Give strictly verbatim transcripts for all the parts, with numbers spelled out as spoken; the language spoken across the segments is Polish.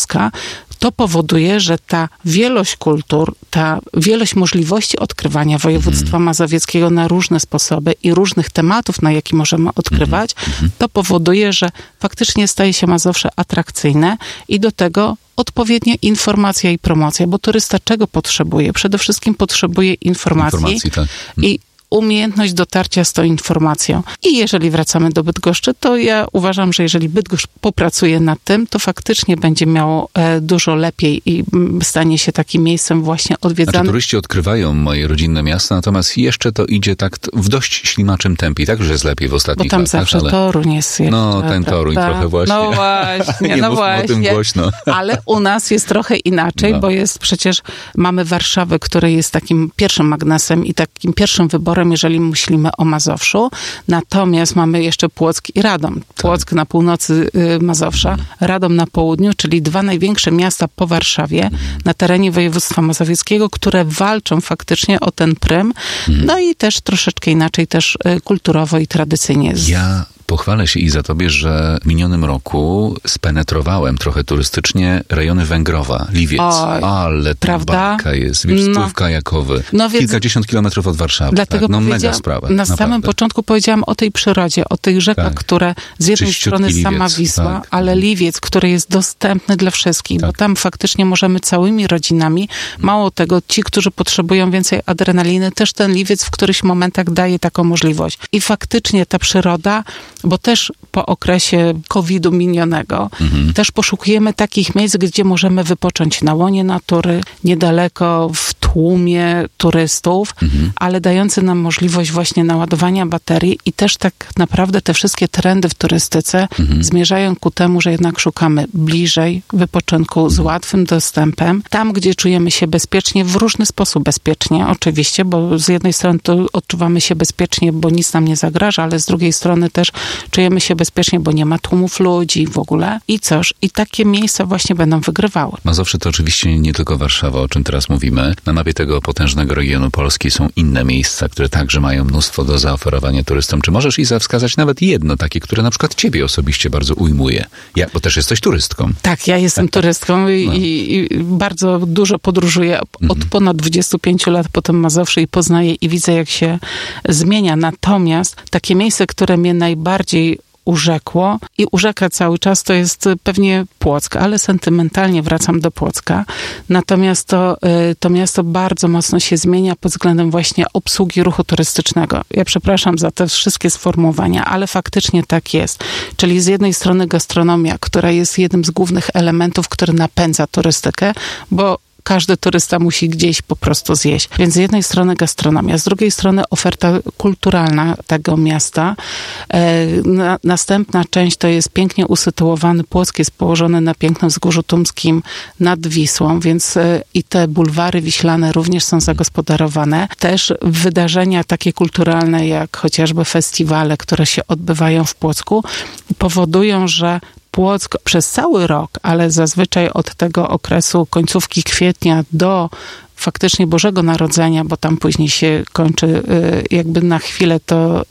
Płocka, to powoduje, że ta wielość kultur, ta wielość możliwości odkrywania województwa mm. mazowieckiego na różne sposoby i różnych tematów, na jakie możemy odkrywać, mm. to powoduje, że faktycznie staje się Mazowsze atrakcyjne i do tego odpowiednia informacja i promocja, bo turysta czego potrzebuje? Przede wszystkim potrzebuje informacji, informacji tak. mm. i umiejętność dotarcia z tą informacją. I jeżeli wracamy do Bydgoszczy, to ja uważam, że jeżeli Bydgoszcz popracuje nad tym, to faktycznie będzie miało e, dużo lepiej i stanie się takim miejscem właśnie odwiedzanym. Znaczy, turyści odkrywają moje rodzinne miasta, natomiast jeszcze to idzie tak w dość ślimaczym tempie. Także jest lepiej w ostatnich Bo tam latach. zawsze ale... Toruń jest jeszcze, No, ten Toruń prawda? trochę właśnie. No właśnie, Nie no mówmy właśnie. o tym głośno. Ale u nas jest trochę inaczej, no. bo jest przecież, mamy Warszawę, która jest takim pierwszym magnesem i takim pierwszym wyborem, jeżeli myślimy o Mazowszu. Natomiast mamy jeszcze Płock i Radom. Płock tak. na północy y, Mazowsza, Radom na południu, czyli dwa największe miasta po Warszawie na terenie województwa mazowieckiego, które walczą faktycznie o ten prym. No i też troszeczkę inaczej też y, kulturowo i tradycyjnie. Ja pochwalę się, Iza, tobie, że w minionym roku spenetrowałem trochę turystycznie rejony Węgrowa, Liwiec. Oj, ale ta bajka jest. Wierzstów no. kajakowy. No więc kilkadziesiąt kilometrów od Warszawy. Dlatego tak? No mega sprawa. Na naprawdę. samym początku powiedziałam o tej przyrodzie, o tych rzekach, tak. które z jednej Czyściutki strony Liwiec, sama Wisła, tak. ale Liwiec, który jest dostępny dla wszystkich, tak. bo tam faktycznie możemy całymi rodzinami, mało tego, ci, którzy potrzebują więcej adrenaliny, też ten Liwiec w którychś momentach daje taką możliwość. I faktycznie ta przyroda, bo też po okresie kowida minionego mhm. też poszukujemy takich miejsc, gdzie możemy wypocząć na łonie natury, niedaleko, w tłumie turystów, mhm. ale dający nam możliwość właśnie naładowania baterii i też tak naprawdę te wszystkie trendy w turystyce mhm. zmierzają ku temu, że jednak szukamy bliżej wypoczynku z łatwym dostępem, tam, gdzie czujemy się bezpiecznie, w różny sposób bezpiecznie, oczywiście, bo z jednej strony to odczuwamy się bezpiecznie, bo nic nam nie zagraża, ale z drugiej strony też czujemy się bezpiecznie, bo nie ma tłumów ludzi w ogóle. I cóż, i takie miejsca właśnie będą wygrywały. Mazowsze to oczywiście nie tylko Warszawa, o czym teraz mówimy. Na mapie tego potężnego regionu Polski są inne miejsca, które także mają mnóstwo do zaoferowania turystom. Czy możesz, Iza, wskazać nawet jedno takie, które na przykład ciebie osobiście bardzo ujmuje? Ja, bo też jesteś turystką. Tak, ja jestem turystką i, no. i, i bardzo dużo podróżuję. Od mhm. ponad dwudziestu pięciu lat po tym Mazowsze i poznaję i widzę, jak się zmienia. Natomiast takie miejsce, które mnie najbardziej urzekło i urzeka cały czas, to jest pewnie Płock, ale sentymentalnie wracam do Płocka. Natomiast to, to miasto bardzo mocno się zmienia pod względem właśnie obsługi ruchu turystycznego. Ja przepraszam za te wszystkie sformułowania, ale faktycznie tak jest. Czyli z jednej strony gastronomia, która jest jednym z głównych elementów, który napędza turystykę, bo każdy turysta musi gdzieś po prostu zjeść. Więc z jednej strony gastronomia, z drugiej strony oferta kulturalna tego miasta. E, na, następna część to jest pięknie usytuowany Płock, jest położony na pięknym wzgórzu tumskim nad Wisłą, więc e, i te bulwary wiślane również są zagospodarowane. Też wydarzenia takie kulturalne, jak chociażby festiwale, które się odbywają w Płocku, powodują, że Płock przez cały rok, ale zazwyczaj od tego okresu końcówki kwietnia do faktycznie Bożego Narodzenia, bo tam później się kończy, jakby na chwilę to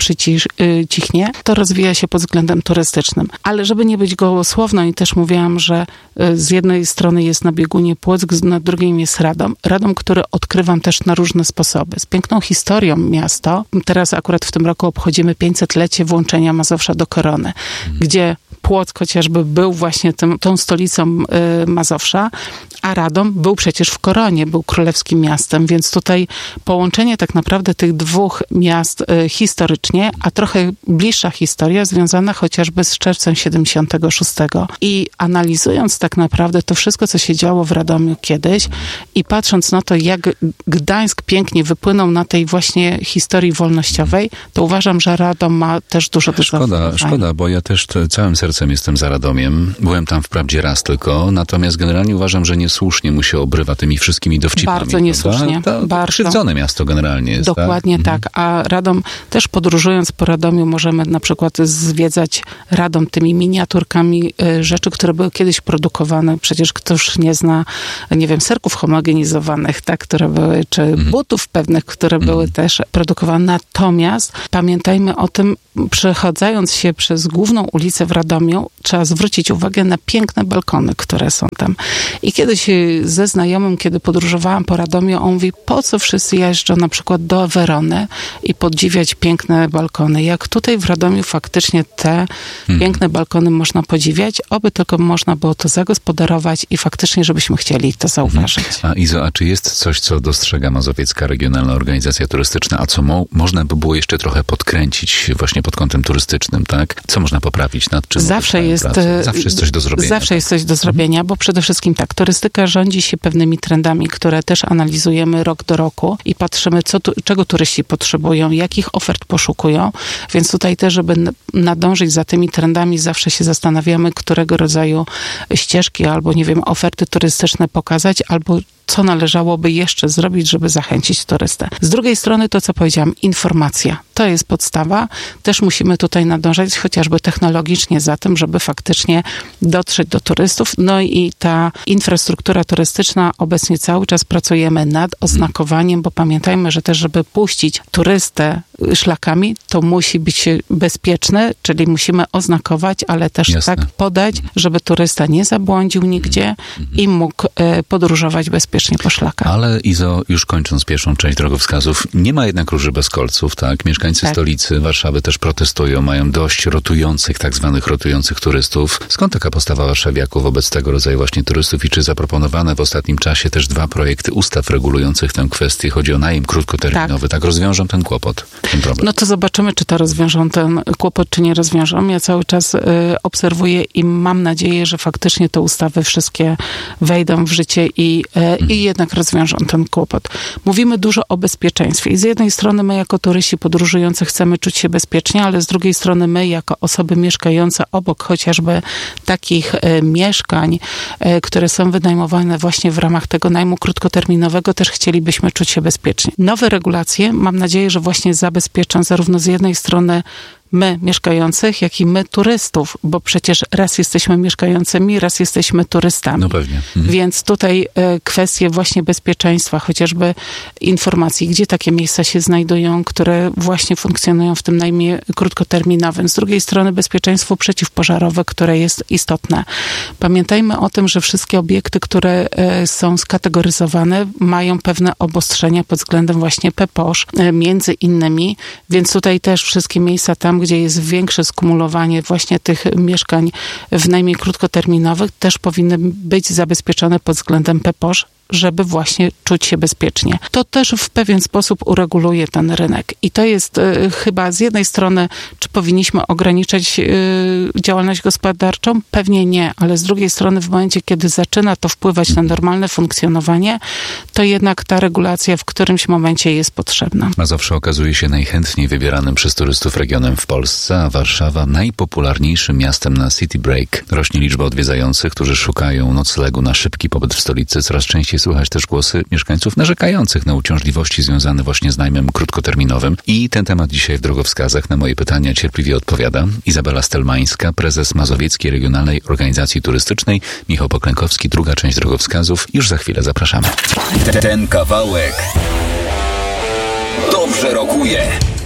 przycichnie, to rozwija się pod względem turystycznym. Ale żeby nie być gołosłowną i też mówiłam, że z jednej strony jest na biegunie Płock, na drugiej jest Radom. Radom, który odkrywam też na różne sposoby. Z piękną historią miasto. Teraz akurat w tym roku obchodzimy pięćsetlecie włączenia Mazowsza do korony, hmm. gdzie Płock chociażby był właśnie tym, tą stolicą y, Mazowsza, a Radom był przecież w koronie, był królewskim miastem, więc tutaj połączenie tak naprawdę tych dwóch miast y, historycznie, a trochę bliższa historia związana chociażby z czerwcem siedemdziesiątego szóstego. I analizując tak naprawdę to wszystko, co się działo w Radomiu kiedyś i patrząc na to, jak Gdańsk pięknie wypłynął na tej właśnie historii wolnościowej, to uważam, że Radom ma też dużo do Szkoda, szkoda, bo ja też całym sercem jestem za Radomiem. Byłem tam wprawdzie raz tylko, natomiast generalnie uważam, że niesłusznie mu się obrywa tymi wszystkimi dowcipami. Bardzo niesłusznie. To, to bardzo. Krzywdzone miasto generalnie jest. Dokładnie tak. tak. A Radom, też podróżując po Radomiu, możemy na przykład zwiedzać Radom tymi miniaturkami y, rzeczy, które były kiedyś produkowane. Przecież ktoś nie zna, nie wiem, serków homogenizowanych, tak, które były, czy mm. butów pewnych, które mm. były też produkowane. Natomiast pamiętajmy o tym, przechodząc się przez główną ulicę w Radomiu, trzeba zwrócić uwagę na piękne balkony, które są tam. I kiedyś ze znajomym, kiedy podróżowałam po Radomiu, on mówi, po co wszyscy jeżdżą na przykład do Werony i podziwiać piękne balkony. Jak tutaj w Radomiu faktycznie te hmm. piękne balkony można podziwiać, oby tylko można było to zagospodarować i faktycznie, żebyśmy chcieli to zauważyć. A Izo, a czy jest coś, co dostrzega Mazowiecka Regionalna Organizacja Turystyczna, a co mo- można by było jeszcze trochę podkręcić właśnie pod kątem turystycznym, tak? Co można poprawić? Nad czym zawsze jest, zawsze jest coś do zrobienia. Zawsze tak? jest coś do zrobienia, mhm. bo przede wszystkim tak, turystyka rządzi się pewnymi trendami, które też analizujemy rok do roku i patrzymy, co tu, czego turyści potrzebują, jakich ofert poszukują, więc tutaj też, żeby nadążyć za tymi trendami, zawsze się zastanawiamy, którego rodzaju ścieżki albo, nie wiem, oferty turystyczne pokazać, albo co należałoby jeszcze zrobić, żeby zachęcić turystę. Z drugiej strony to, co powiedziałam, informacja. To jest podstawa. Też musimy tutaj nadążać chociażby technologicznie za tym, żeby faktycznie dotrzeć do turystów. No i ta infrastruktura turystyczna, obecnie cały czas pracujemy nad oznakowaniem, bo pamiętajmy, że też, żeby puścić turystę szlakami, to musi być bezpieczne, czyli musimy oznakować, ale też Jasne. tak podać, żeby turysta nie zabłądził nigdzie i mógł podróżować bezpiecznie po szlakach. Ale Izo, już kończąc pierwszą część drogowskazów, nie ma jednak róży bez kolców, tak? Mieszkańcy tak. stolicy Warszawy też protestują, mają dość rotujących, tak zwanych rotujących turystów. Skąd taka postawa warszawiaków wobec tego rodzaju właśnie turystów i czy zaproponowane w ostatnim czasie też dwa projekty ustaw regulujących tę kwestię, chodzi o najem krótkoterminowy, tak, tak rozwiążą ten kłopot, ten problem? No to zobaczymy, czy to rozwiążą ten kłopot, czy nie rozwiążą. Ja cały czas y, obserwuję i mam nadzieję, że faktycznie te ustawy wszystkie wejdą w życie i y, i jednak rozwiążą ten kłopot. Mówimy dużo o bezpieczeństwie i z jednej strony my jako turyści podróżujący chcemy czuć się bezpiecznie, ale z drugiej strony my jako osoby mieszkające obok chociażby takich e, mieszkań, e, które są wynajmowane właśnie w ramach tego najmu krótkoterminowego, też chcielibyśmy czuć się bezpiecznie. Nowe regulacje, mam nadzieję, że właśnie zabezpieczą zarówno z jednej strony my mieszkających, jak i my turystów, bo przecież raz jesteśmy mieszkającymi, raz jesteśmy turystami. No pewnie. Mhm. Więc tutaj e, kwestie właśnie bezpieczeństwa, chociażby informacji, gdzie takie miejsca się znajdują, które właśnie funkcjonują w tym najmie krótkoterminowym. Z drugiej strony bezpieczeństwo przeciwpożarowe, które jest istotne. Pamiętajmy o tym, że wszystkie obiekty, które e, są skategoryzowane, mają pewne obostrzenia pod względem właśnie P P O Sz, e, między innymi, więc tutaj też wszystkie miejsca tam, gdzie jest większe skumulowanie właśnie tych mieszkań w najmniej krótkoterminowych, też powinny być zabezpieczone pod względem P P O Sz, żeby właśnie czuć się bezpiecznie. To też w pewien sposób ureguluje ten rynek. I to jest y, chyba z jednej strony, czy powinniśmy ograniczać y, działalność gospodarczą? Pewnie nie, ale z drugiej strony w momencie, kiedy zaczyna to wpływać na normalne funkcjonowanie, to jednak ta regulacja w którymś momencie jest potrzebna. Mazowsze okazuje się najchętniej wybieranym przez turystów regionem w Polsce, a Warszawa najpopularniejszym miastem na city break. Rośnie liczba odwiedzających, którzy szukają noclegu na szybki pobyt w stolicy. Coraz częściej słychać też głosy mieszkańców narzekających na uciążliwości związane właśnie z najmem krótkoterminowym. I ten temat dzisiaj w drogowskazach na moje pytania cierpliwie odpowiada Izabela Stelmańska, prezes Mazowieckiej Regionalnej Organizacji Turystycznej, Michał Poklękowski, druga część drogowskazów. Już za chwilę zapraszamy. Ten kawałek dobrze rokuje.